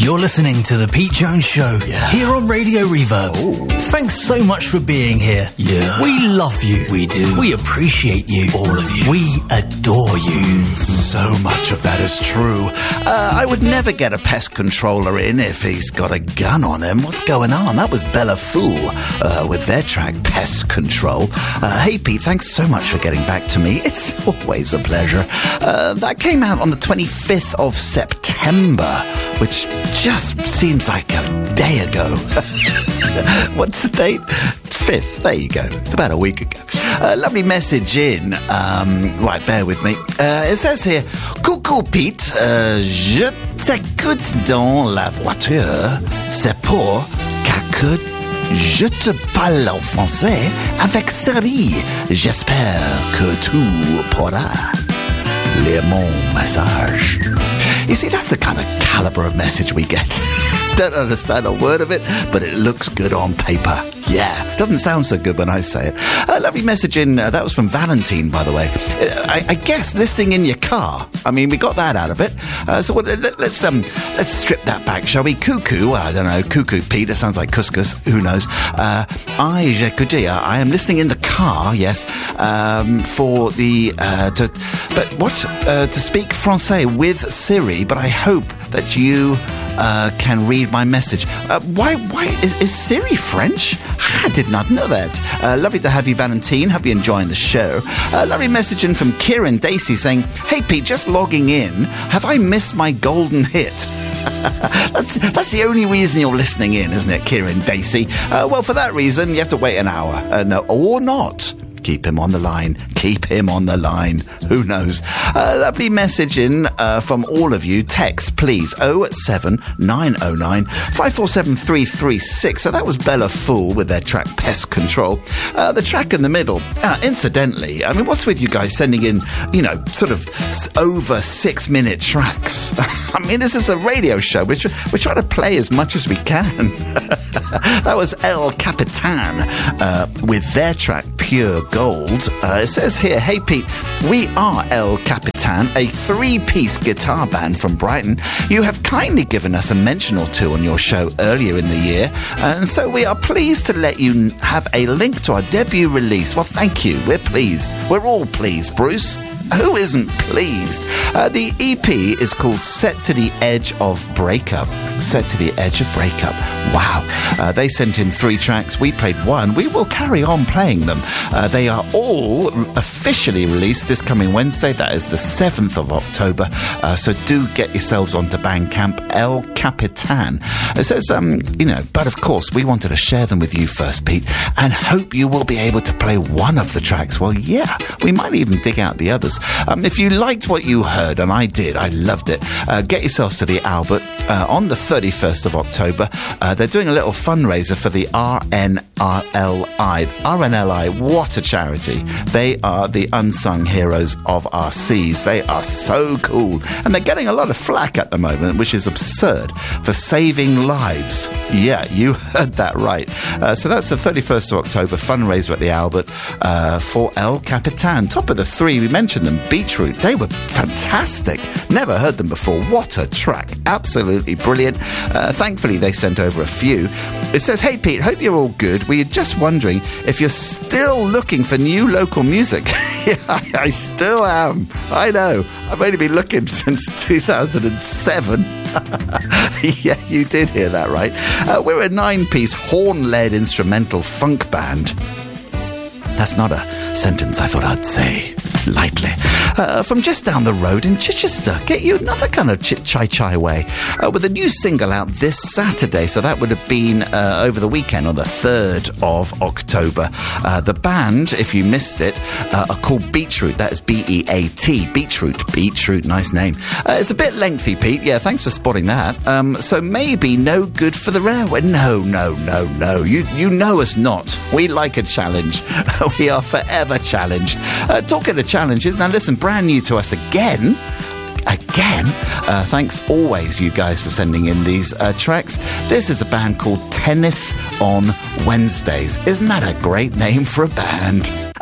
You're listening to The Pete Jones Show here on Radio Reverb. Oh. Thanks so much for being here. Yeah. We love you. We do. We appreciate you. All of you. We adore you. So much of that is true. I would never get a pest controller in if he's got a gun on him. What's going on? That was Bella Fool with their track Pest Control. Hey Pete, thanks so much for getting back to me. It's always a pleasure. That came out on the 25th of September, which just seems like a day ago. What's the date? 5th. There you go. It's about a week ago. Lovely message in. Right, bear with me. It says here, Coucou Pete, je t'écoute dans la voiture. C'est pour que je te parle en français avec série. J'espère que tu pourras lire mon message. You see, that's the kind of caliber of message we get. Don't understand a word of it, but it looks good on paper. Yeah, doesn't sound so good when I say it. Lovely message in. That was from Valentine, by the way. I guess listening in your car. I mean, we got that out of it. So let's strip that back, shall we? Cuckoo. I don't know. Cuckoo Pete. That sounds like couscous. Who knows? I am listening in the car. Yes. For the to speak Francais with Siri. But I hope that you can read my message. Why is Siri French? I did not know that. Lovely to have you, Valentine. Hope you're enjoying the show. Lovely message in from Kieran Dacey saying, hey Pete, just logging in. Have I missed my golden hit? That's the only reason you're listening in, isn't it, Kieran Dacey? Well, for that reason, you have to wait an hour. No, or not. Keep him on the line. Keep him on the line. Who knows? Lovely message in from all of you. Text, please. 07909 547 336. So that was Bella Fool with their track Pest Control. The track in the middle. Incidentally, I mean, what's with you guys sending in, sort of over 6-minute tracks? I mean, this is a radio show. We're trying to play as much as we can. That was El Capitan with their track Pure Gold. It says here, hey Pete, we are El Capitan, a 3-piece guitar band from Brighton. You have kindly given us a mention or two on your show earlier in the year, and so we are pleased to let you have a link to our debut release. Well, thank you. We're pleased. We're all pleased, Bruce. Who isn't pleased? The EP is called Set to the Edge of Breakup. Set to the Edge of Breakup. Wow. They sent in 3 tracks. We played 1. We will carry on playing them. They are all officially released this coming Wednesday. That is the 7th of October. So do get yourselves onto Bandcamp. El Capitan. It says, but of course, we wanted to share them with you first, Pete, and hope you will be able to play one of the tracks. Well, yeah, we might even dig out the others. If you liked what you heard, and I did, I loved it, get yourselves to the Albert on the 31st of October. They're doing a little fundraiser for the RNLI. RNLI, what a charity. They are the unsung heroes of our seas. They are so cool. And they're getting a lot of flack at the moment, which is absurd, for saving lives. Yeah, you heard that right. So that's the 31st of October, fundraiser at the Albert for El Capitan. Top of the 3, we mentioned them, Beetroot. They were fantastic. Never heard them before. What a track. Absolutely brilliant. Thankfully, they sent over a few. It says, hey Pete, hope you're all good. We are just wondering if you're still looking for new local music. Yeah, I still am. I know. I've only been looking since 2007. Yeah, you did hear that right. We're a 9-piece horn-led instrumental funk band. That's not a sentence I thought I'd say lightly. From just down the road in Chichester, get you another kind of chai way, with a new single out this Saturday. So that would have been over the weekend on the 3rd of October. The band, if you missed it, are called Beetroot. That is B-E-A-T. Beetroot, nice name. It's a bit lengthy, Pete. Yeah, thanks for spotting that. So maybe no good for the railway. No. You know us not. We like a challenge. We are forever challenged. Talking of challenges, now listen, brand new to us again. Thanks always, you guys, for sending in these tracks. This is a band called Tennis on Wednesdays. Isn't that a great name for a band?